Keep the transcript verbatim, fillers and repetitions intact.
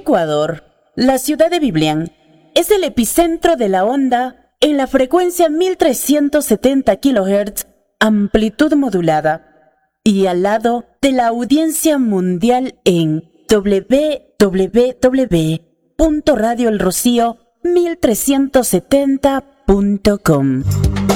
Ecuador, la ciudad de Biblián, es el epicentro de la onda en la frecuencia mil trescientos setenta kilohertz, amplitud modulada, y al lado de la audiencia mundial en doble u doble u doble u punto radio el rocío mil trescientos setenta punto com.